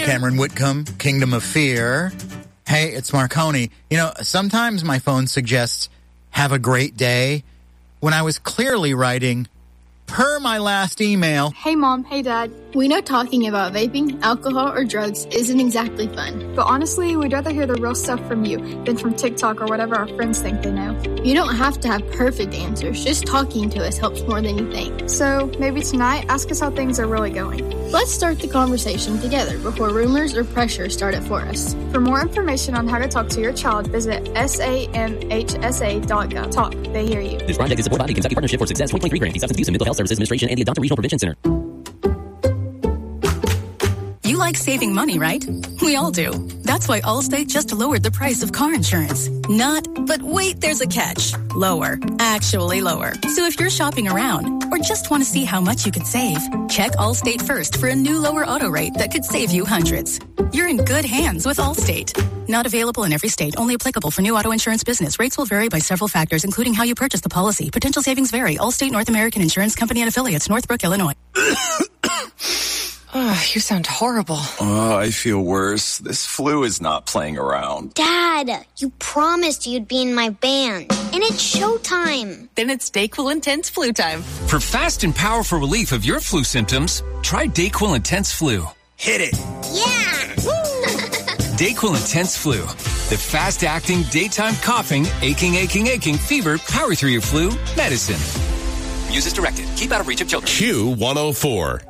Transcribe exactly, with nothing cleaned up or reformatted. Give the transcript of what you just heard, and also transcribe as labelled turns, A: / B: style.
A: Cameron Whitcomb, Kingdom of Fear. Hey, it's Marconi. You know, sometimes my phone suggests, have a great day, when I was clearly writing, per my last email.
B: Hey, Mom. Hey, Dad.
C: We know talking about vaping, alcohol, or drugs isn't exactly fun.
B: But honestly, we'd rather hear the real stuff from you than from TikTok or whatever our friends think they know.
C: You don't have to have perfect answers. Just talking to us helps more than you think.
B: So maybe tonight, ask us how things are really going.
C: Let's start the conversation together before rumors or pressure start it for us.
B: For more information on how to talk to your child, visit samhsa dot gov. Talk. They hear you.
D: This project is supported by the Kentucky Partnership for Success twenty twenty-three grant, the Substance Abuse and Mental Health Services Administration, and the Adopter Regional Prevention Center.
E: You like saving money, right? We all do. That's why Allstate just lowered the price of car insurance. Not, but wait, there's a catch. Lower. Actually lower. So if you're shopping around or just want to see how much you could save, check Allstate first for a new lower auto rate that could save you hundreds. You're in good hands with Allstate. Not available in every state. Only applicable for new auto insurance business. Rates will vary by several factors, including how you purchase the policy. Potential savings vary. Allstate North American Insurance Company and Affiliates, Northbrook, Illinois.
F: Oh, you sound horrible.
G: Oh, I feel worse. This flu is not playing around.
H: Dad, you promised you'd be in my band. And it's showtime.
F: Then it's DayQuil Intense Flu time.
I: For fast and powerful relief of your flu symptoms, try DayQuil Intense Flu.
A: Hit it.
H: Yeah!
I: DayQuil Intense Flu. The fast-acting, daytime coughing, aching, aching, aching, fever, power through your flu medicine.
D: Use as directed. Keep out of reach of children.
J: Q one oh four.